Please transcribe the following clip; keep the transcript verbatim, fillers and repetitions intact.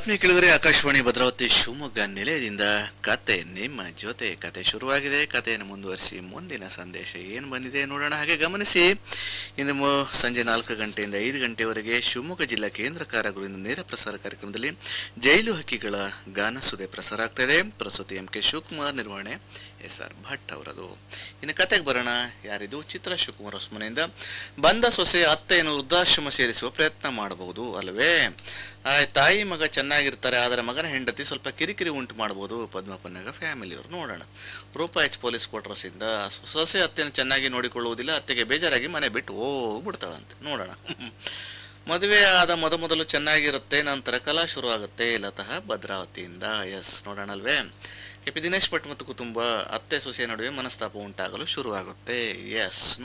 ಆತ್ಮೀಯ ಕೇಳಿದರೆ ಆಕಾಶವಾಣಿ ಭದ್ರಾವತಿ ಶಿವಮೊಗ್ಗ ನಿಲಯದಿಂದ ಕತೆ ನಿಮ್ಮ ಜೊತೆ. ಕತೆ ಶುರುವಾಗಿದೆ. ಕಥೆಯನ್ನು ಮುಂದುವರಿಸಿ ಮುಂದಿನ ಸಂದೇಶ ಏನು ಬಂದಿದೆ ನೋಡೋಣ. ಹಾಗೆ ಗಮನಿಸಿ, ಇಂದು ಮು- ಸಂಜೆ ನಾಲ್ಕು ಗಂಟೆಯಿಂದ ಐದು ಗಂಟೆವರೆಗೆ ಶಿವಮೊಗ್ಗ ಜಿಲ್ಲಾ ಕೇಂದ್ರ ಕಾರಾಗೃಹದಿಂದ ನೇರ ಪ್ರಸಾರ ಕಾರ್ಯಕ್ರಮದಲ್ಲಿ ಜೈಲು ಹಕ್ಕಿಗಳ ಗಾನಸುದೆ ಪ್ರಸಾರ ಆಗ್ತಾ ಇದೆ. ಪ್ರಸ್ತುತಿ ಎಂ ಕೆ ಶಿವಕುಮಾರ್, ನಿರ್ವಹಣೆ ಎಸ್ ಆರ್ ಭಟ್ ಅವರದು. ಇನ್ನು ಕತೆಗೆ ಬರೋಣ. ಯಾರಿದು? ಚಿತ್ರ ಶಿವಕುಮಾರ್ ಹೊಸಮನೆಯಿಂದ. ಬಂದ ಸೊಸೆ ಅತ್ತೆಯನ್ನು ವೃದ್ಧಾಶ್ರಮ ಸೇರಿಸುವ ಪ್ರಯತ್ನ ಮಾಡಬಹುದು ಅಲ್ಲವೇ? ಆ ತಾಯಿ ಮಗ ಚೆನ್ನಾಗಿರ್ತಾರೆ, ಆದರೆ ಮಗನ ಹೆಂಡತಿ ಸ್ವಲ್ಪ ಕಿರಿಕಿರಿ ಉಂಟು ಮಾಡಬಹುದು. ಪದ್ಮಪನ್ನಗ ಫ್ಯಾಮಿಲಿಯವರು. ನೋಡೋಣ. ರೂಪಾ ಎಚ್ ಪೊಲೀಸ್ ಕ್ವಾರ್ಟರ್ಸ್ ಇಂದ. ಸೊಸೆ ಅತ್ತೆಯನ್ನು ಚೆನ್ನಾಗಿ ನೋಡಿಕೊಳ್ಳುವುದಿಲ್ಲ, ಅತ್ತೆಗೆ ಬೇಜಾರಾಗಿ ಮನೆ ಬಿಟ್ಟು ಹೋಗ್ಬಿಡ್ತಾಳಂತೆ. ನೋಡೋಣ. ಮದುವೆ ಆದ ಮೊದ ಮೊದಲು ಚೆನ್ನಾಗಿರುತ್ತೆ, ನಂತರ ಕಲಾ ಶುರು ಆಗುತ್ತೆ. ಲತಃ ಭದ್ರಾವತಿಯಿಂದ. ಎಸ್, ನೋಡೋಣ ಅಲ್ವೇ? ಕೆ ಪಿ ದಿನೇಶ್ ಭಟ್ ಮತ್ತು ಕುಟುಂಬ. ಅತ್ತೆ ಸೊಸೆಯ ನಡುವೆ ಮನಸ್ತಾಪ ಉಂಟಾಗಲು ಶುರು ಆಗುತ್ತೆ. ಎಸ್.